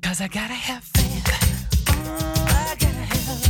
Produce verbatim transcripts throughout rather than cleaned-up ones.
'cause I gotta have faith. I gotta have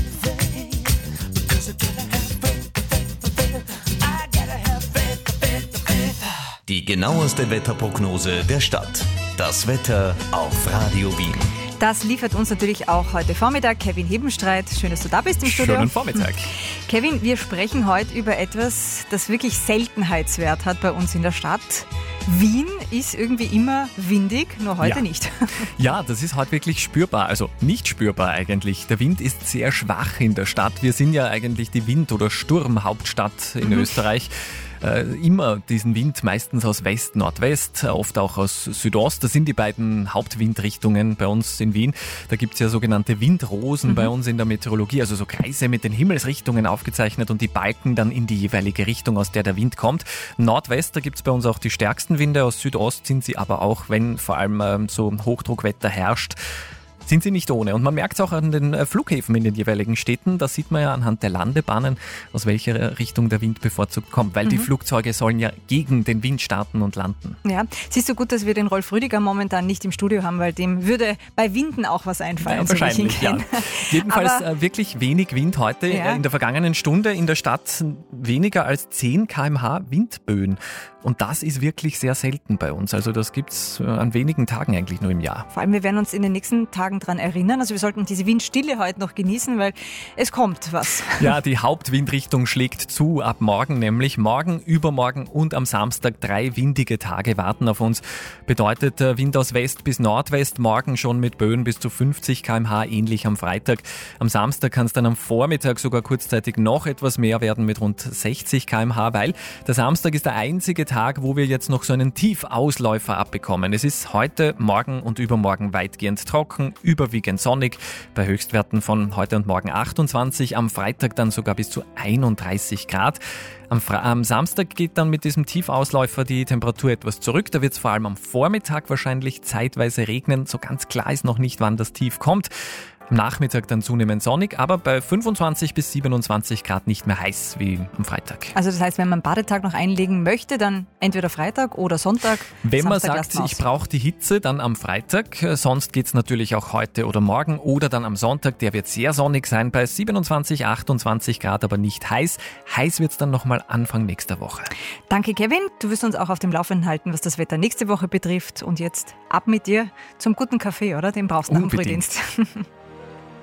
faith, because I gotta have faith, faith, faith. I gotta have faith, faith, faith. Die genaueste Wetterprognose der Stadt. Das Wetter auf Radio Wien. Das liefert uns natürlich auch heute Vormittag Kevin Hebenstreit. Schön, dass du da bist im Studio. Schönen Vormittag. Kevin, wir sprechen heute über etwas, das wirklich Seltenheitswert hat bei uns in der Stadt. Wien ist irgendwie immer windig, nur heute ja. nicht. Ja, das ist heute wirklich spürbar, also nicht spürbar eigentlich. Der Wind ist sehr schwach in der Stadt. Wir sind ja eigentlich die Wind- oder Sturmhauptstadt in mhm. Österreich. Äh, immer diesen Wind, meistens aus West, Nordwest, oft auch aus Südost. Das sind die beiden Hauptwindrichtungen bei uns in Wien. Da gibt es ja sogenannte Windrosen mhm. bei uns in der Meteorologie, also so Kreise mit den Himmelsrichtungen aufgezeichnet und die Balken dann in die jeweilige Richtung, aus der der Wind kommt. Nordwest, da gibt es bei uns auch die stärksten Winde, aus Südost sind sie aber auch, wenn vor allem ähm, so Hochdruckwetter herrscht, sind sie nicht ohne. Und man merkt es auch an den Flughäfen in den jeweiligen Städten. Da sieht man ja anhand der Landebahnen, aus welcher Richtung der Wind bevorzugt kommt, weil mhm. die Flugzeuge sollen ja gegen den Wind starten und landen. Ja, siehst du gut, dass wir den Rolf Rüdiger momentan nicht im Studio haben, weil dem würde bei Winden auch was einfallen. Ja, wahrscheinlich, ja. Jedenfalls Aber, wirklich wenig Wind heute. Ja. In der vergangenen Stunde in der Stadt weniger als zehn Kilometer pro Stunde Windböen. Und das ist wirklich sehr selten bei uns. Also das gibt es an wenigen Tagen eigentlich nur im Jahr. Vor allem, wir werden uns in den nächsten Tagen daran erinnern. Also wir sollten diese Windstille heute noch genießen, weil es kommt was. Ja, die Hauptwindrichtung schlägt zu ab morgen, nämlich morgen, übermorgen und am Samstag drei windige Tage warten auf uns. Bedeutet Wind aus West bis Nordwest, morgen schon mit Böen bis zu fünfzig Kilometer pro Stunde, ähnlich am Freitag. Am Samstag kann es dann am Vormittag sogar kurzzeitig noch etwas mehr werden mit rund sechzig Kilometer pro Stunde, weil der Samstag ist der einzige Tag, wo wir jetzt noch so einen Tiefausläufer abbekommen. Es ist heute, morgen und übermorgen weitgehend trocken, überwiegend sonnig, bei Höchstwerten von heute und morgen achtundzwanzig, am Freitag dann sogar bis zu einunddreißig Grad. Am, Fra- am Samstag geht dann mit diesem Tiefausläufer die Temperatur etwas zurück. Da wird es vor allem am Vormittag wahrscheinlich zeitweise regnen. So ganz klar ist noch nicht, wann das Tief kommt. Am Nachmittag dann zunehmend sonnig, aber bei fünfundzwanzig bis siebenundzwanzig Grad nicht mehr heiß wie am Freitag. Also das heißt, wenn man einen Badetag noch einlegen möchte, dann entweder Freitag oder Sonntag. Wenn man Samstag sagt, ich brauche die Hitze, dann am Freitag. Sonst geht es natürlich auch heute oder morgen oder dann am Sonntag. Der wird sehr sonnig sein bei siebenundzwanzig, achtundzwanzig Grad, aber nicht heiß. Heiß wird es dann nochmal Anfang nächster Woche. Danke, Kevin. Du wirst uns auch auf dem Laufenden halten, was das Wetter nächste Woche betrifft. Und jetzt ab mit dir zum guten Kaffee, oder? Den brauchst du nach dem Unbedingt. Frühdienst.